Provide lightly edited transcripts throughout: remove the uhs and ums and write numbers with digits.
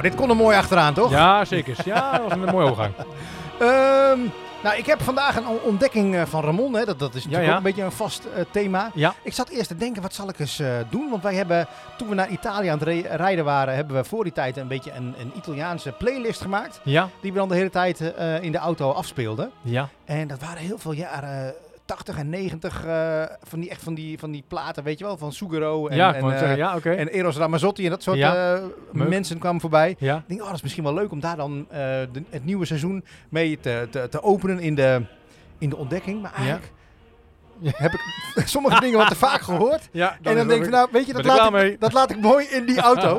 Nou, dit kon er mooi achteraan, toch? Ja, zeker. Ja, dat was een mooie overgang. Nou, ik heb vandaag een ontdekking van Ramon. Hè. Dat is natuurlijk ook een beetje een vast thema. Ja. Ik zat eerst te denken, wat zal ik eens doen? Want wij hebben, toen we naar Italië aan het rijden waren, hebben we voor die tijd een beetje een Italiaanse playlist gemaakt. Ja. Die we dan de hele tijd in de auto afspeelden. Ja. En dat waren heel veel jaren 80 en 90 van die platen, weet je wel, van Sugaro en Eros Ramazzotti en dat soort mensen kwamen voorbij. Ja. Ik denk, dat is misschien wel leuk om daar dan het nieuwe seizoen mee te openen in de ontdekking. Maar eigenlijk heb ik sommige dingen wat te vaak gehoord. Ja, en dan denk ik van, nou, weet je, dat laat ik mooi in die auto.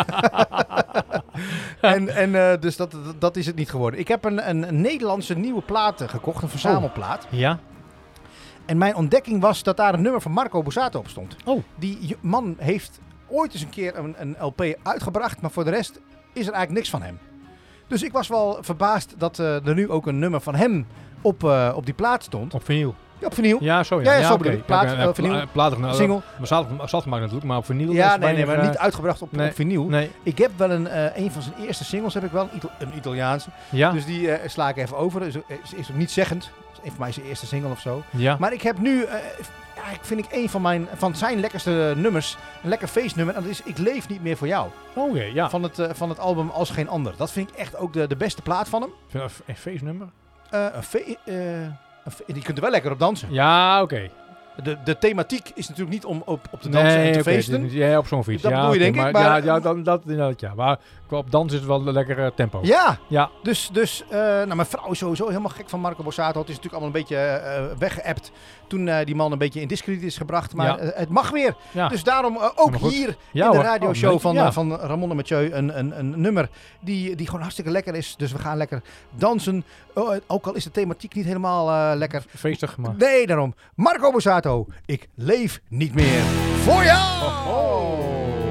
Dus dat is het niet geworden. Ik heb een Nederlandse nieuwe plaat gekocht, een verzamelplaat. Ja. En mijn ontdekking was dat daar een nummer van Marco Borsato op stond. Oh. Die man heeft ooit eens een keer een LP uitgebracht, maar voor de rest is er eigenlijk niks van hem. Dus ik was wel verbaasd dat er nu ook een nummer van hem op die plaat stond. Op vinyl. Ja, op vinyl. Ja, zo zo bedoel ik. Vinyl. Single. Zat gemaakt natuurlijk, maar op vinyl. Ja, nee, maar niet uitgebracht op vinyl. Nee. Ik heb wel een van zijn eerste singles, heb ik wel, een Italiaanse. Ja. Dus die sla ik even over. Is ook niet zeggend. Een van mij zijn eerste single of zo. Ja. Maar ik heb nu, vind ik een van zijn lekkerste nummers, een lekker feestnummer. En dat is Ik leef niet meer voor jou. Oké, ja. Van het album Als geen ander. Dat vind ik echt ook de beste plaat van hem. Een feestnummer? Je kunt er wel lekker op dansen. Ja, oké. De thematiek is natuurlijk niet om op te dansen en te feesten. Ja, op zo'n fiets. Dat bedoel je denk ik. Maar ja. Maar op dansen is het wel een lekker tempo. Ja. Dus mijn vrouw is sowieso helemaal gek van Marco Borsato. Het is natuurlijk allemaal een beetje weggeëpt toen die man een beetje in discrediet is gebracht. Maar het mag weer. Ja. Dus daarom ook hier in de radioshow van Ramon en Mathieu een nummer die gewoon hartstikke lekker is. Dus we gaan lekker dansen. Ook al is de thematiek niet helemaal lekker. Feestig, maar. Nee, daarom. Marco Borsato, ik leef niet meer voor jou.